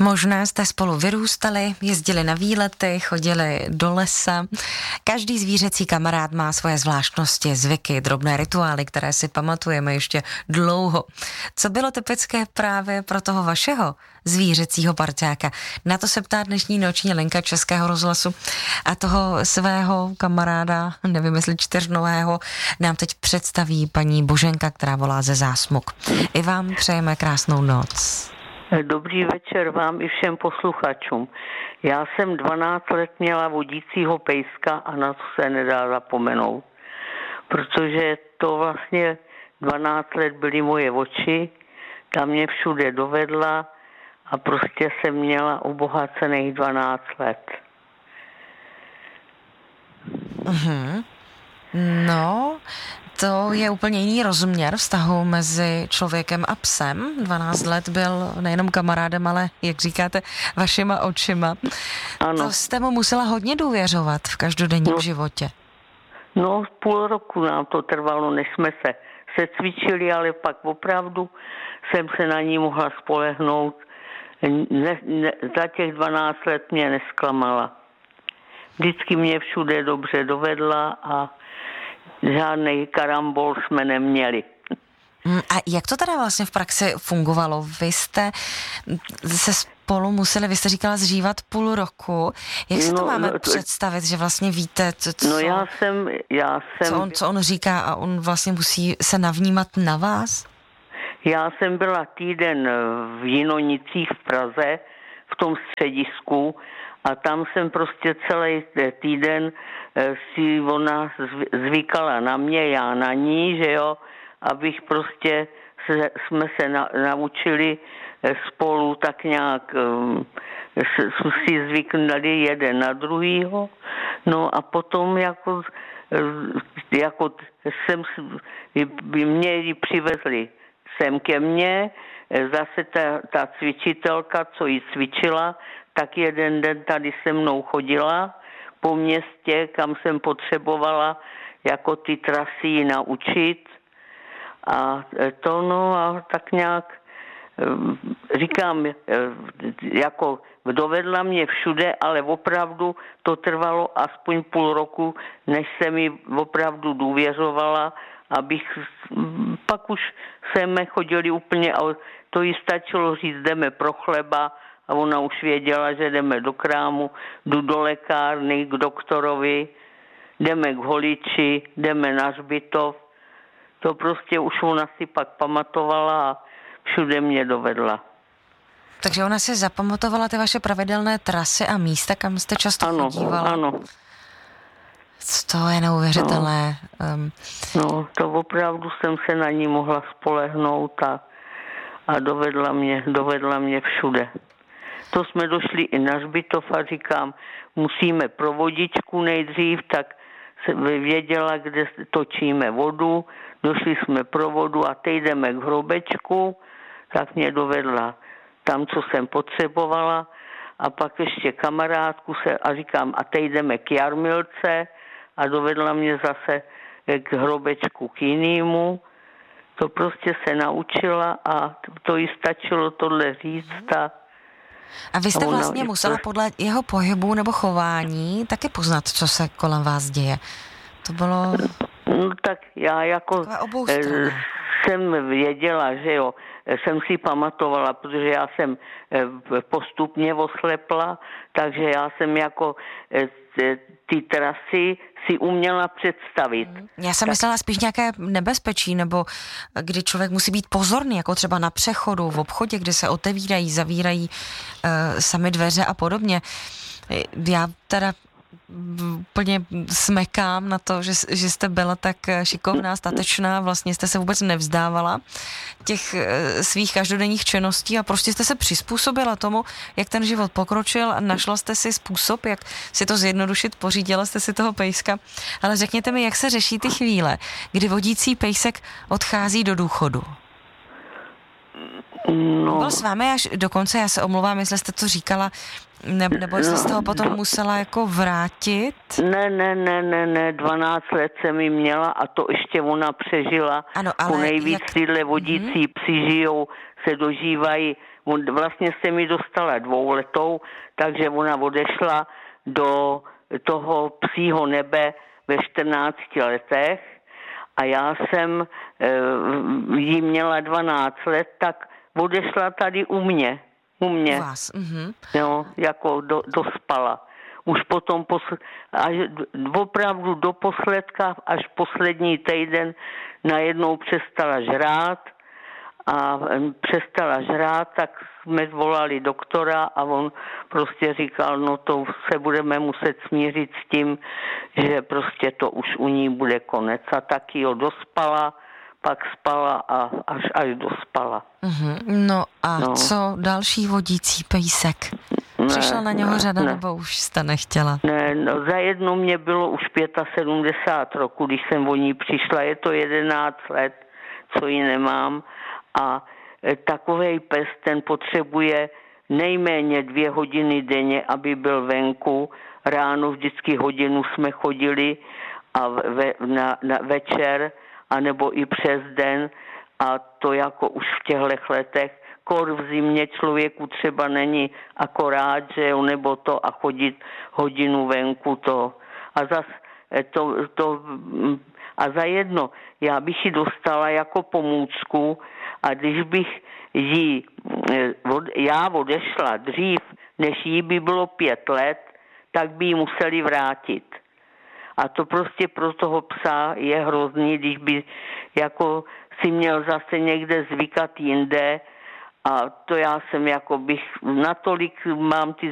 Možná jste spolu vyrůstali, jezdili na výlety, chodili do lesa. Každý zvířecí kamarád má svoje zvláštnosti, zvyky, drobné rituály, které si pamatujeme ještě dlouho. Co bylo typické právě pro toho vašeho zvířecího parťáka? Na to se ptá dnešní noční linka Českého rozhlasu a toho svého kamaráda, nevím jestli čtyřnohého, nám teď představí paní Boženka, která volá ze Zásmuk. I vám přejeme krásnou noc. Dobrý večer vám i všem posluchačům. Já jsem 12 let měla vodícího pejska a na to se nedá zapomenout. Protože to vlastně 12 let byly moje oči, ta mě všude dovedla a prostě jsem měla obohacených 12 let. Mhm. No, to je úplně jiný rozměr vztahu mezi člověkem a psem. 12 let byl nejenom kamarádem, ale, jak říkáte, vašima očima. Ano. To jste mu musela hodně důvěřovat v každodenním životě. No, půl roku nám to trvalo, než jsme se cvičili, ale pak opravdu jsem se na ní mohla spolehnout. Za těch 12 let mě nesklamala. Vždycky mě všude dobře dovedla a žádný karambol jsme neměli. A jak to teda vlastně v praxi fungovalo? Vy jste se spolu museli, vy jste říkala, zžívat půl roku. Jak se to máme představit, že vlastně víte, co on říká a on vlastně musí se navnímat na vás? Já jsem byla týden v Jinonicích v Praze, v tom středisku, a tam jsem prostě celý týden si ona zvykala na mě, já na ní, že jo, abych prostě jsme se naučili spolu tak nějak si zvyknuli jeden na druhýho. No a potom jako mě ji přivezli sem ke mně, zase ta cvičitelka, co ji cvičila, tak jeden den tady se mnou chodila po městě, kam jsem potřebovala jako ty trasy ji naučit. A to a tak nějak říkám, jako dovedla mě všude, ale opravdu to trvalo aspoň půl roku, než se mi opravdu důvěřovala, abych pak už jsme chodili úplně, a to jí stačilo říct, jdeme pro chleba, a ona už věděla, že jdeme do krámu, jdu do lékárny, k doktorovi, jdeme k holiči, jdeme na hřbitov. To prostě už ona si pak pamatovala a všude mě dovedla. Takže ona si zapamatovala ty vaše pravidelné trasy a místa, kam jste často chodívala? Ano. To je neuvěřitelné. No, to opravdu jsem se na ní mohla spolehnout a dovedla mě všude. To jsme došli i na hřbitov a říkám, musíme pro vodičku nejdřív, tak věděla, kde točíme vodu, došli jsme pro vodu a teď jdeme k hrobečku, tak mě dovedla tam, co jsem potřebovala, a pak ještě kamarádku a říkám, a teď jdeme k Jarmilce, a dovedla mě zase k hrobečku k jinému. To prostě se naučila a to jí stačilo tohle říct. A vy jste vlastně musela podle jeho pohybu nebo chování taky poznat, co se kolem vás děje. To bylo... No tak já jako jsem věděla, že jo, jsem si pamatovala, protože já jsem postupně oslepla, takže já jsem jako ty trasy si uměla představit. Já jsem myslela spíš nějaké nebezpečí, nebo kdy člověk musí být pozorný, jako třeba na přechodu, v obchodě, kdy se otevírají, zavírají sami dveře a podobně. Já teda úplně smekám na to, že jste byla tak šikovná, statečná, vlastně jste se vůbec nevzdávala těch svých každodenních činností a prostě jste se přizpůsobila tomu, jak ten život pokročil a našla jste si způsob, jak si to zjednodušit, pořídila jste si toho pejska. Ale řekněte mi, jak se řeší ty chvíle, kdy vodící pejsek odchází do důchodu? No. Byl s vámi až dokonce, já se omlouvám, jestli jste to říkala, nebo jestli jste ho potom musela jako vrátit? Ne, 12 let jsem ji měla a to ještě ona přežila. Ano, ale nejvíc tyhle vodící psi žijou, se dožívají vlastně se mi dostala 2letou, takže ona odešla do toho psího nebe ve 14 letech a já jsem jí měla 12 let, tak odešla tady u mě. U vás. No, jako dospala. Už potom až opravdu do posledka, až poslední týden najednou přestala žrát, tak jsme zvolali doktora a on prostě říkal, no to se budeme muset smířit s tím, že prostě to už u ní bude konec. A taky jo dospala, pak spala a až dospala. No a co další vodící pejsek? Přišla na něho řada, nebo už jste nechtěla? Ne, no, zajedno mě bylo už 75 roku, když jsem o ní přišla. Je to 11 let, co ji nemám. A takovej pes, ten potřebuje nejméně 2 hodiny denně, aby byl venku. Ráno vždycky hodinu jsme chodili a na večer, anebo i přes den. A to jako už v těchto letech. Kor v zimě člověku třeba není akorát, že jo, nebo to a chodit hodinu venku to. A zas a za jedno, já bych ji dostala jako pomůcku a když bych já odešla dřív, než jí by bylo 5 let, tak by ji museli vrátit. A to prostě pro toho psa je hrozný, když by jako si měl zase někde zvykat jinde. A to já jsem jako bych natolik mám ty